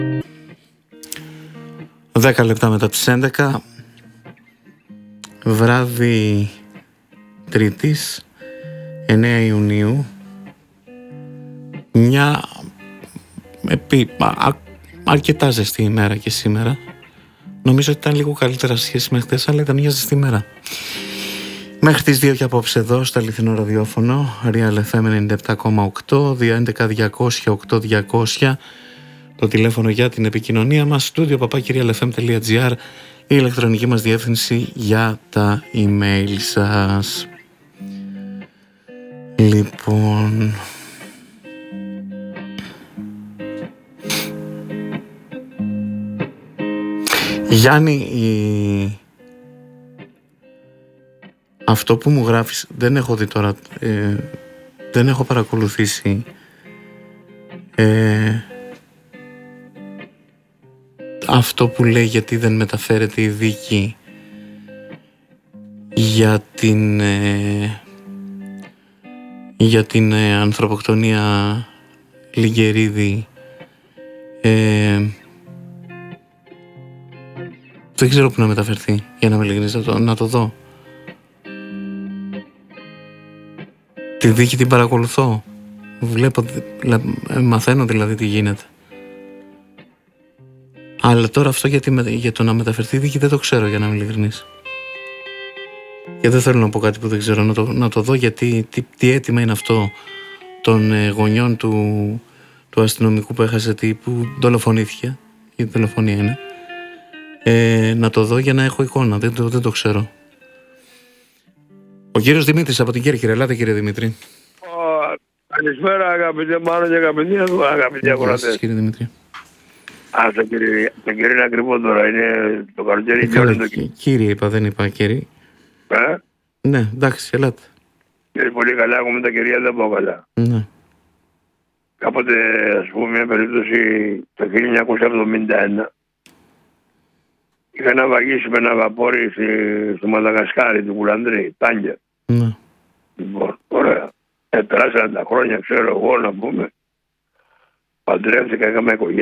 10 λεπτά μετά τις 11, βράδυ Τρίτης 9 Ιουνίου, μια αρκετά ζεστή ημέρα και σήμερα. Νομίζω ότι ήταν λίγο καλύτερα σχέση με χτες, αλλά ήταν μια ζεστή ημέρα. Μέχρι τις 2 και απόψε εδώ στο αληθινό ραδιόφωνο Real FM 97,8, 211-200-8200, το τηλέφωνο για την επικοινωνία μας, studio@realfm.gr, η ηλεκτρονική μας διεύθυνση για τα email σας. Λοιπόν, Γιάννη, αυτό που μου γράφεις δεν έχω δει τώρα, δεν έχω παρακολουθήσει αυτό που λέει γιατί δεν μεταφέρεται η δίκη για την ανθρωποκτονία Λιγκερίδη. Δεν ξέρω που να μεταφερθεί, για να με ειλικρινής, να το δω. Τη δίκη την παρακολουθώ. Βλέπω, μαθαίνω δηλαδή τι γίνεται. Αλλά τώρα αυτό για το να μεταφερθεί η δίκη δεν το ξέρω, για να είμαι ειλικρινής. Και δεν θέλω να πω κάτι που δεν ξέρω, να το δω, γιατί τι αίτημα είναι αυτό των γονιών του αστυνομικού που έχασε, που δολοφονήθηκε, η δολοφονία είναι. Να το δω για να έχω εικόνα, δεν το ξέρω. Ο κύριος Δημήτρης από την Κέρκυρα. Ελάτε, κύριε Δημήτρη. Καλησπέρα, αγαπητέ Μάνο και αγαπητοί ακροατές. Κύριε Δημήτρη. Το κύριο είναι ακριβό τώρα, είναι το καλοκαίρι. Κύριε είπα, δεν είπα κύριε. Ναι, εντάξει, ελάτε. Κύριε, πολύ καλά, εγώ με τα κυρία δεν πάω καλά. Ναι. Κάποτε, ας πούμε, μια περίπτωση το 1971, είχα να βαγίσει με ένα βαπόρι στο Μαδαγασκάρι του Κουλαντρή, τάγκερ. Ναι. Λοιπόν, ωραία. Περάσανε τα χρόνια, ξέρω εγώ, να πούμε. Παντρεύτηκα, είχαμε οικογένεια.